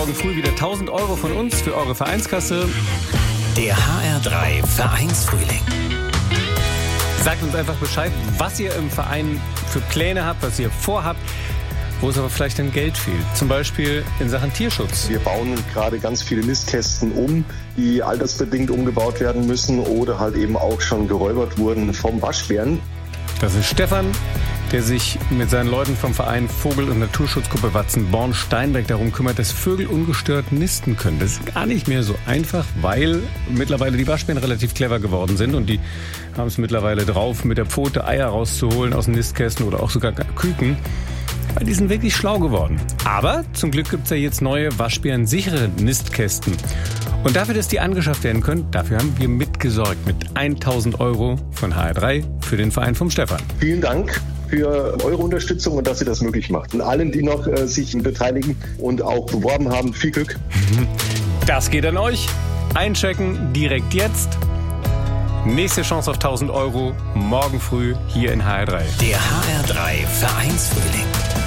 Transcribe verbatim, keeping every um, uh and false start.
morgen früh wieder tausend Euro von uns für eure Vereinskasse. Der H R drei Vereinsfrühling. Sagt uns einfach Bescheid, was ihr im Verein für Pläne habt, was ihr vorhabt, wo es aber vielleicht dann Geld fehlt. Zum Beispiel in Sachen Tierschutz. Wir bauen gerade ganz viele Nistkästen um, die altersbedingt umgebaut werden müssen oder halt eben auch schon geräubert wurden vom Waschbären. Das ist Stefan, der sich mit seinen Leuten vom Verein Vogel- und Naturschutzgruppe Watzenborn-Steinberg darum kümmert, dass Vögel ungestört nisten können. Das ist gar nicht mehr so einfach, weil mittlerweile die Waschbären relativ clever geworden sind und die haben es mittlerweile drauf, mit der Pfote Eier rauszuholen aus den Nistkästen oder auch sogar Küken. Weil die sind wirklich schlau geworden. Aber zum Glück gibt es ja jetzt neue waschbärensichere Nistkästen. Und dafür, dass die angeschafft werden können, dafür haben wir mitgesorgt mit tausend Euro von H R drei für den Verein vom Stefan. Vielen Dank für eure Unterstützung und dass ihr das möglich macht. Und allen, die noch äh, sich beteiligen und auch beworben haben, viel Glück. Das geht an euch. Einchecken direkt jetzt. Nächste Chance auf tausend Euro morgen früh hier in H R drei. Der H R drei Vereinsfrühling.